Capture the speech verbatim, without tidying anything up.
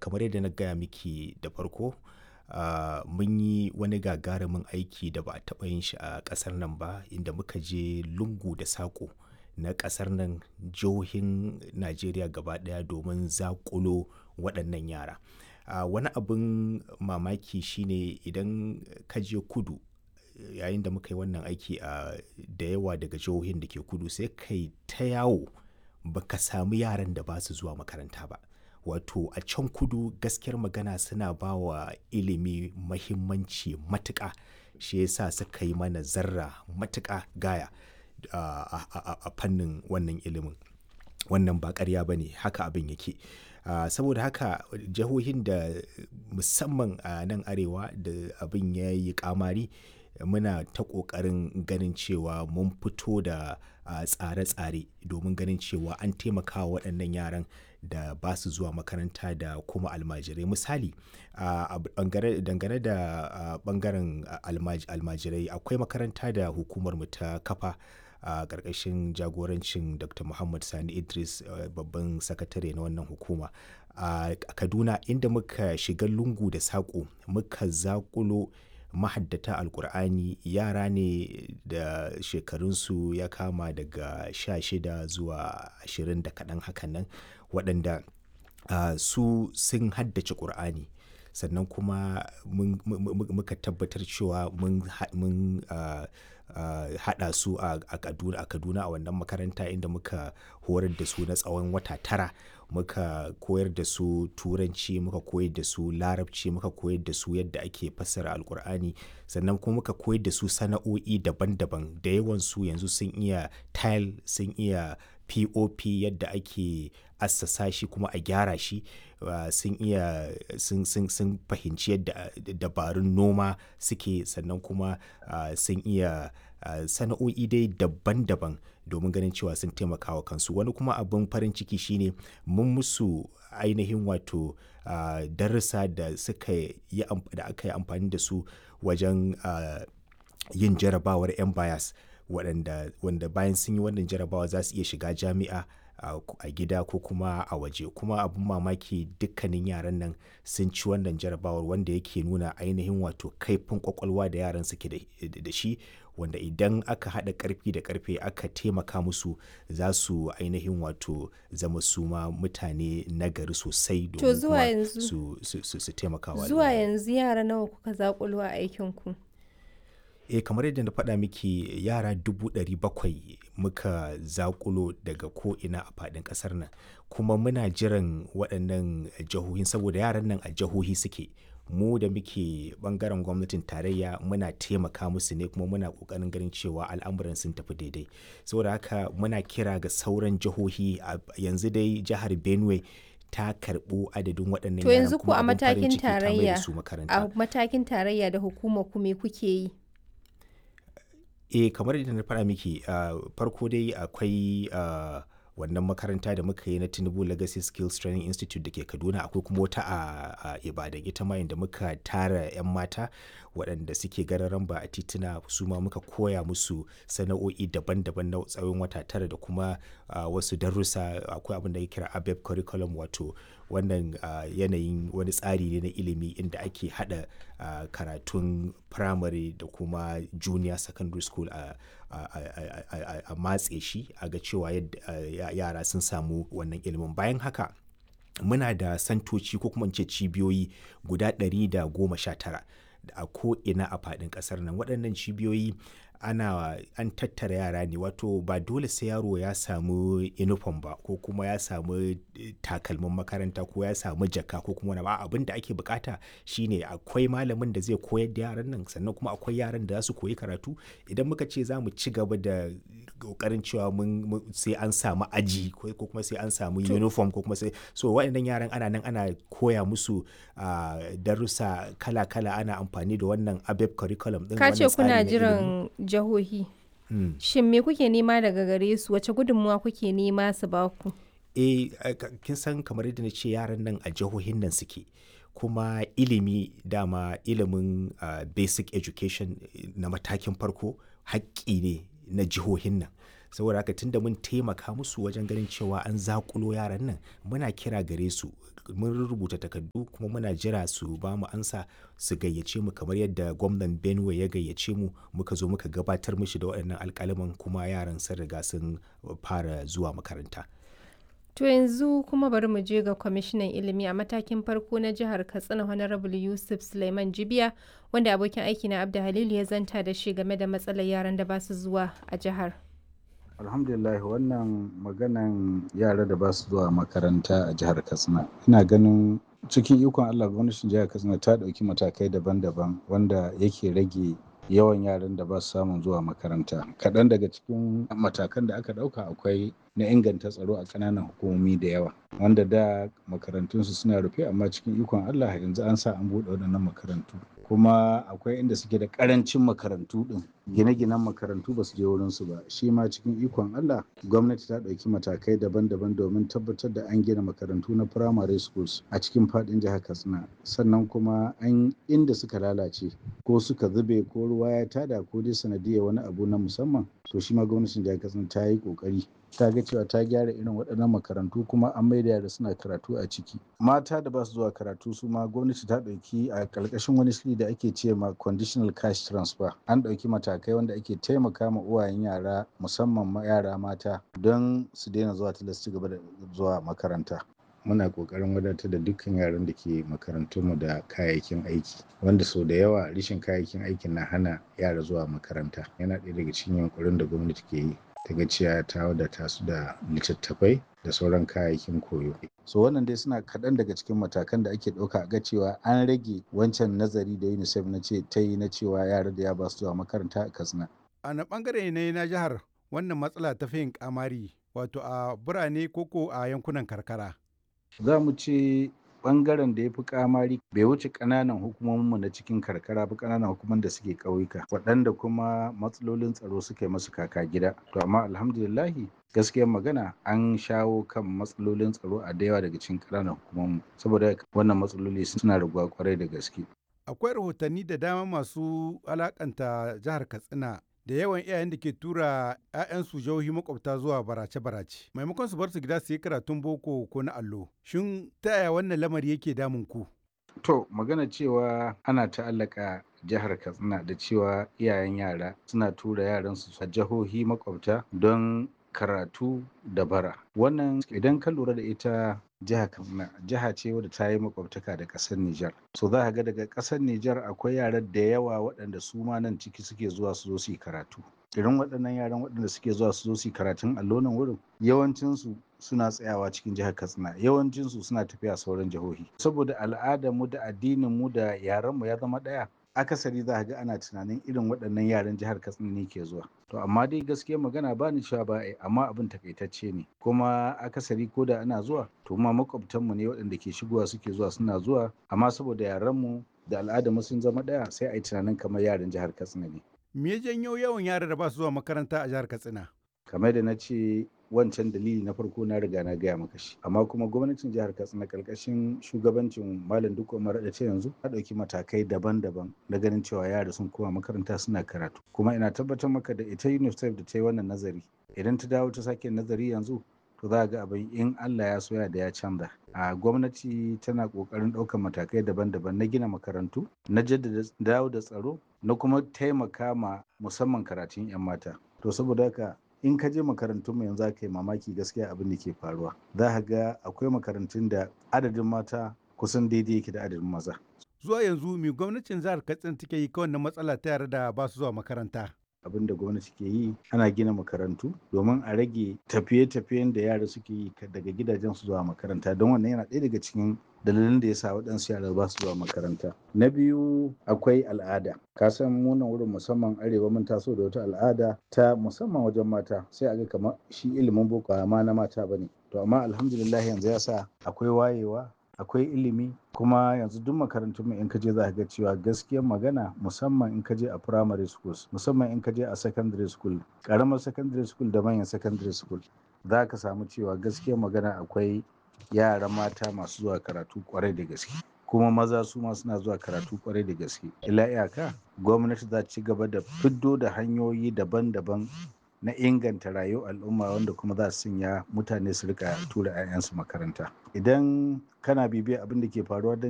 kamar yadda na gaya miki da farko, uh, mun yi wani gagarumin aiki da ba a taɓa yin shi a ƙasar nan ba, inda muka je lungu da saƙo na ƙasar nan, jihohin Najeriya gaba ɗaya domin zaƙulo waɗannan yara. Uh, wani abin mamaki shine idan ka je kudu, yayin da muka yi wannan aiki a da yawa daga jihohin da ke kudu, sai kai ta yawo baka samu yaran da ba su zuwa makaranta ba. Wato a can kudu gaskiyar magana suna ba wa ilimi mahimmanci matuƙa, shi yasa suka yi mana zarra matuƙa gaya a, a, a fannin wannan ilimin. Wannan ba ƙarya ba ne, haka abin yake. Uh, saboda haka jihohin da musamman a nan arewa da abin ya yi ƙamari, muna ta ƙoƙarin ganin cewa mun fito da uh, tsare-tsare domin ganin cewa an taimaka wa waɗannan yaran da ba su zuwa makaranta da kuma almajirai. Misali, uh, dangane da uh, ɓangaren almaj, almajirai, akwai makaranta da hukumar mu ta kafa a uh, ƙarƙashin jagorancin Doctor Muhammad Sani Idris, uh, babban sakatare na wannan hukuma a uh, Kaduna, inda muka shiga lungu da saƙo muka zaƙulo mahaddata Alƙur'ani, yara ne da shekarunsu ya kama daga sha shida zuwa ashirin da kaɗan hakan nan, waɗanda uh, su sun haddace Ƙur'ani. Sannan kuma muka tabbatar cewa mun mun uh, uh, haɗa su a, a Kaduna a Kaduna a wannan makaranta, inda muka horar da su na tsawon wata tara. Muka koyar da su Turanci, muka koyar da su Larabci, muka koyar da su yadda ake fassara Alƙur'ani, sannan kuma muka koyar da su sana'o'i daban-daban. Da yawansu yanzu sun iya tile, sun iya P O P, yadda ake assasa shi kuma a gyara shi. Uh, sun iya sun, sun, sun fahimci yadda dabarun noma suke, sannan kuma uh, sun iya uh, sana'o'i dai daban-daban domin ganin cewa sun taimaka wa kansu. Wani kuma abin farin ciki shine mun musu ainihin wato uh, darussa da suka yi da aka yi amfani da su wajen uh, yin jarabawar MBAYAS, waɗanda wanda bayan sun yi wannan jarabawa za su iya shiga jami'a a gida ko kuma a waje. Kuma abin mamaki, dukkanin yaran nan sun ci wannan jarabawar, wanda yake nuna ainihin wato kaifin ƙwaƙwalwa da yaran suke da shi, wanda idan aka haɗa ƙarfi da ƙarfe aka taimaka musu, za su ainihin wato zama su ma mutane nagari sosai domin kuma su, su, su, su taimaka wa. Zuwa yanzu yara nawa kuka zaƙulo a aikinku? Eh, kamar yadda na faɗa miki, yara dubu ɗari bakwai muka zaƙulo daga ko'ina a faɗin ƙasar nan, kuma muna jiran waɗannan jihohin, saboda yaran nan a jihohi suke. Mu da muke ɓangaren gwamnatin tarayya muna taimaka musu ne, kuma muna ƙoƙarin ganin cewa al'amuran sun tafi daidai. Saboda haka muna kira ga sauran jihohi. Yanzu dai jihar Benue ta karɓo adadin waɗannan yaran. To yanzu ku a matakin tarayya, a matakin tarayya da hukumar ku me kuke yi? Eh, kamar yadda na faɗa miki, uh, farko dai akwai uh, wannan makaranta da muka yi na Tinubu Legacy Skills Training Institute da ke Kaduna. Akwai kuma wata a, a Ibadan, ita ma inda muka tara 'yan mata waɗanda suke gararan ba a tituna, su ma muka koya musu sana'o'i daban-daban na tsawon wata tara, da kuma uh, wasu darussa. Akwai abin da ya kira A B E P curriculum, wato wannan uh, yanayin wani tsari ne na ilimi inda ake haɗa uh, karatun primary da kuma junior secondary school a a matse shi, a ga cewa yadda yara sun samu wannan ilimin. Bayan haka muna da santoci ko kuma ce cibiyoyi guda ɗari da goma sha tara a ko'ina a faɗin ƙasar nan. Waɗannan cibiyoyi ana an tattara yara ne, wato ba dole sai yaro ya samu uniform ba, ko kuma ya samu takalmin makaranta, ko ya samu jaka, ko kuma wani ba. Abin da ake bukata shine akwai malamin da zai koyar da yaran nan, sannan kuma akwai yaran da za su koyi karatu. Idan muka ce za mu ci gaba da kokarin cewa mun sai an samu aji, ko kuma sai an samu uniform, ko kuma sai so waɗannan yaran ana nan ana koya musu uh, darussa kala-kala, ana amfani da wannan A B E P curriculum din. Ka ce kuna jiran jihohi. Hmm. Shin me kuke nema daga gare su? Wace gudunmuwa kuke nema su ba ku? Eh, kin san kamar yadda na ce, yaran nan a jihohin nan suke, kuma ilimi dama ilimin uh, basic education na matakin farko haƙƙi ne na jihohin nan. saboda haka tunda mun taimaka musu wajen ganin cewa an zakulo yaran nan, muna kira gare su, mun rubuta takardu kuma muna jira su ba mu ansa su gayyace mu kamar yadda gwamnan Benue ya gayyace mu muka zo muka gabatar mishi da waɗannan alƙaluman kuma yaran sun riga sun fara zuwa makaranta. To yanzu kuma bari mu je ga kwamishinan ilimi a matakin farko na jihar Katsina Honorable Yusuf Suleiman Jibiya wanda abokin aiki na Abda Halilu ya zanta da shi game da matsalar yaran da ba su zuwa a jihar. Alhamdulillah, wannan maganan yara da ba su zuwa makaranta a jihar Katsina, ina ganin cikin ikon Allah gwamnatin jihar Katsina ta ɗauki matakai daban-daban wanda yake rage yawan yaran da ba su samun zuwa makaranta. Kaɗan daga cikin matakan da aka ɗauka akwai na inganta tsaro a ƙananan hukumomi da yawa, wanda da makarantunsu suna rufe, amma cikin ikon Allah yanzu an sa an buɗe waɗannan makarantu. Kuma akwai inda suke da ƙarancin makarantu ɗin, gine-ginen makarantu ba su je wurinsu ba. Shi ma cikin ikon Allah gwamnati ta ɗauki matakai daban-daban domin tabbatar da an gina makarantu na primary schools a cikin faɗin jihar Katsina. Sannan kuma an inda suka lalace ko suka zube ko ruwa ya tada ko dai sanadiyar wani abu na musamman, to shi ma gwamnatin jihar Katsina ta yi ƙoƙari ta ga cewa ta gyara irin waɗannan makarantu kuma an maida yara suna karatu a ciki. Mata da ba su zuwa karatu su ma gwamnati ta ɗauki a ƙarƙashin wani shiri da ake ce ma conditional cash transfer. An ɗauki matakai wanda ake taimaka ma uwayen yara musamman ma yara mata don su daina zuwa tilas ci gaba da zuwa makaranta. Muna ƙoƙarin wadatar da dukkan yaran da ke makarantunmu da kayayyakin aiki, wanda sau da yawa rashin kayayyakin aikin na hana yara zuwa makaranta. Yana ɗaya daga cikin yunƙurin da gwamnati ke yi ta ga cewa ta wadata su da littattafai da sauran kayayyakin koyo. So wannan dai suna kaɗan daga cikin matakan da ake ɗauka a ga cewa an rage wancan nazari da UNICEF na ce ta yi na cewa yara da ya ba su zuwa makaranta a Katsina. A na ɓangare ne na jihar wannan matsala ta fi yin kamari, wato a birane koko a yankunan karkara. Za mu ce ɓangaren da ya fi kamari bai wuce ƙananan hukumominmu na cikin karkara ba, ƙananan hukumomin da suke ƙauyuka waɗanda kuma matsalolin tsaro suka yi masu kaka gida. To amma alhamdulillahi gaskiyar magana an shawo kan matsalolin tsaro a da yawa daga cikin ƙananan hukumominmu, saboda wannan matsaloli suna raguwa kwarai da gaske. Akwai rahotanni da dama masu alakanta jihar Katsina da yawan iyayen da ke tura 'ya'yansu jihohi makwabta zuwa barace-barace maimakon su bar su gida su yi karatun boko ko na allo. Shin ta yaya wannan lamari yake damun ku? To magana cewa ana ta'allaka jihar Katsina da cewa iyayen yara suna tura yaransu a jihohi makwabta don karatu da bara. Wannan idan ka lura da ita jihar Katsina jiha ce wadda ta yi makwabtaka da ƙasar Nijar. So za ka ga daga ƙasar Nijar akwai yara da yawa waɗanda su ma nan ciki suke zuwa su zo su yi karatu. Irin waɗannan yaran waɗanda suke zuwa su zo su yi karatun allo nan wurin yawancinsu suna tsayawa cikin jihar Katsina, yawancinsu suna tafiya sauran jihohi. Saboda al'adarmu da addininmu da yarenmu ya zama ɗaya, akasari za ka ga ana tunanin irin waɗannan yaran jihar Katsina ne ke zuwa. To amma dai gaskiyar magana ba ni cewa ba ai, amma abin takaitacce ne. Kuma akasari ko da ana zuwa, to ma makwabtanmu ne waɗanda ke shigowa suke zuwa suna zuwa, amma saboda yarenmu da al'adarmu sun zama ɗaya sai a yi tunanin kamar yaran jihar Katsina ne. Me ya janyo yawan yara da ba su zuwa makaranta a jihar Katsina? Kamar da na ce wancan dalili na farko na riga na gaya maka shi, amma kuma gwamnatin jihar Katsina karkashin shugabancin Malam Dukko Umar da ce yanzu ta ɗauki matakai daban-daban na ganin cewa yara sun koma makaranta suna karatu. Kuma ina tabbatar maka da ita UNICEF da ta yi wannan nazari, idan ta dawo ta sake nazari yanzu to za a ga abin in Allah ya soya da ya canza. A gwamnati tana ƙoƙarin ɗaukar matakai daban-daban na gina makarantu, na jaddada dawo da tsaro, na kuma taimaka ma musamman karatun 'yan mata. To saboda haka in ka je makarantun mu yanzu za ka yi mamaki gaskiya abin da ke faruwa. Za ka ga akwai makarantun da adadin mata kusan daidai yake da adadin maza. Zuwa yanzu me gwamnatin jihar Katsina take yi kawai na matsala ta yara da ba su zuwa makaranta? Abin da gwamnati ke yi ana gina makarantu domin a rage tafiye-tafiyen da yara suke yi daga gidajen su zuwa makaranta, don wannan yana ɗaya daga cikin dalilin da ya sa waɗansu yara ba su zuwa makaranta. Na biyu akwai al'ada. Ka san munan wurin musamman arewa mun taso da wata al'ada ta musamman wajen mata, sai a ga kamar shi ilimin boko ma na mata bane. To amma alhamdulillah yanzu ya sa akwai wayewa, akwai ilimi, kuma yanzu duk makarantun mu in ka je za ka ga cewa gaskiyar magana musamman in ka je a primary schools, musamman in ka je a secondary school, karamar secondary school da manyan secondary school, za ka samu cewa gaskiyar magana akwai yara mata masu zuwa karatu kwarai da gaske, kuma maza su ma suna zuwa karatu kwarai da gaske. Ila iyaka gwamnati za ta ci gaba da fiddo da hanyoyi daban-daban na inganta rayuwar al'umma wanda kuma za su sanya mutane su rika tura 'ya'yansu makaranta. Idan kana bibiyar abin da ke faruwa